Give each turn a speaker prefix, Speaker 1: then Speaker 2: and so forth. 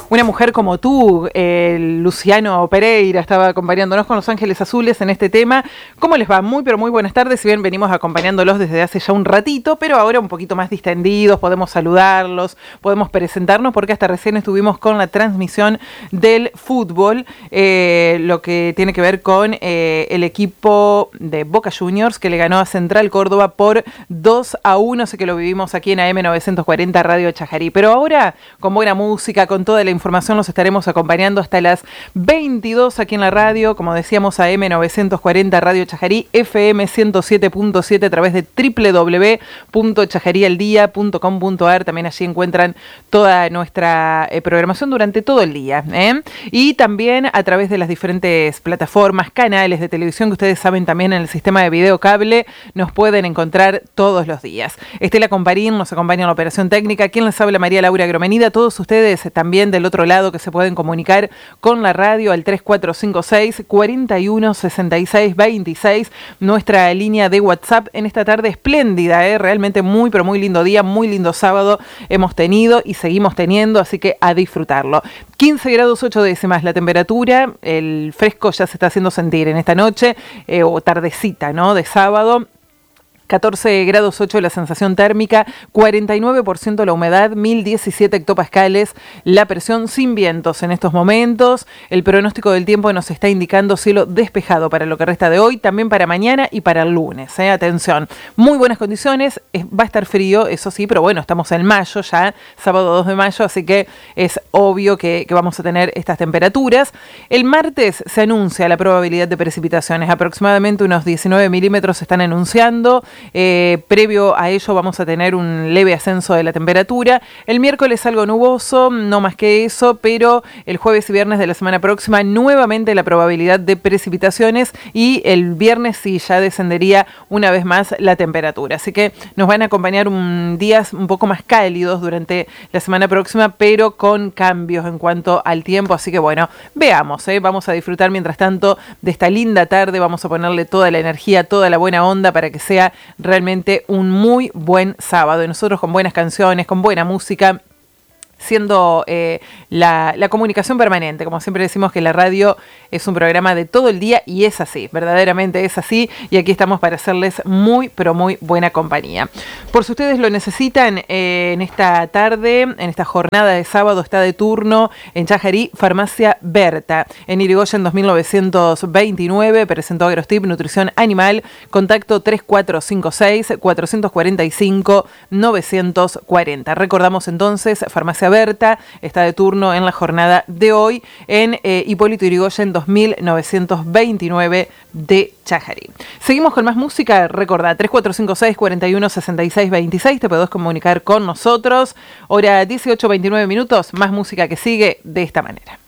Speaker 1: Una mujer como tú, Luciano Pereira, estaba acompañándonos con Los Ángeles Azules en este tema. ¿Cómo les va? Muy, pero muy buenas tardes. Si bien venimos acompañándolos desde hace ya un ratito, pero ahora un poquito más distendidos, podemos saludarlos, podemos presentarnos, porque hasta recién estuvimos con la transmisión del fútbol, lo que tiene que ver con el equipo de Boca Juniors, que le ganó a Central Córdoba por 2-1, sé que lo vivimos aquí en AM 940 Radio Chajarí. Pero ahora, con buena música, con toda la información, los estaremos acompañando hasta las 22 aquí en la radio, como decíamos, AM 940 Radio Chajarí, FM 107.7 a través de www.chajarialdía.com.ar. También allí encuentran toda nuestra programación durante todo el día, y también a través de las diferentes plataformas, canales de televisión que ustedes saben también en el sistema de video cable, nos pueden encontrar todos los días. Estela Comparín nos acompaña en la operación técnica. Quien les habla, María Laura Gromenida. Todos ustedes también del otro lado que se pueden comunicar con la radio al 3456-416626, nuestra línea de WhatsApp en esta tarde espléndida, realmente muy pero muy lindo día, muy lindo sábado hemos tenido y seguimos teniendo, así que a disfrutarlo. 15 grados 8 décimas la temperatura, el fresco ya se está haciendo sentir en esta noche o tardecita, ¿no?, de sábado. 14 grados 8 la sensación térmica, 49% la humedad, 1017 hectopascales la presión, sin vientos en estos momentos. El pronóstico del tiempo nos está indicando cielo despejado para lo que resta de hoy, también para mañana y para el lunes. Atención, muy buenas condiciones, va a estar frío, eso sí, pero bueno, estamos en mayo ya, sábado 2 de mayo, así que es obvio que vamos a tener estas temperaturas. El martes se anuncia la probabilidad de precipitaciones, aproximadamente unos 19 milímetros se están anunciando. Previo a ello vamos a tener un leve ascenso de la temperatura. El miércoles algo nuboso, no más que eso, pero el jueves y viernes de la semana próxima nuevamente la probabilidad de precipitaciones, y el viernes sí ya descendería una vez más la temperatura. Así que nos van a acompañar días un poco más cálidos durante la semana próxima, pero con cambios en cuanto al tiempo. Así que bueno, veamos, vamos a disfrutar mientras tanto de esta linda tarde. Vamos a ponerle toda la energía, toda la buena onda para que sea realmente un muy buen sábado, y nosotros con buenas canciones, con buena música, siendo la comunicación permanente. Como siempre decimos que la radio es un programa de todo el día, y es así, verdaderamente es así, y aquí estamos para hacerles muy, pero muy buena compañía. Por si ustedes lo necesitan, en esta tarde, en esta jornada de sábado, está de turno en Chajarí Farmacia Berta, en Irigoyen 2929, presentó Agrostip Nutrición Animal, contacto 3456-445-940. Recordamos entonces, Farmacia Berta está de turno en la jornada de hoy en Hipólito Yrigoyen 2929 de Chajarí. Seguimos con más música. Recordá, 3456-416626, te podés comunicar con nosotros. Hora 18:29 minutos, más música que sigue de esta manera.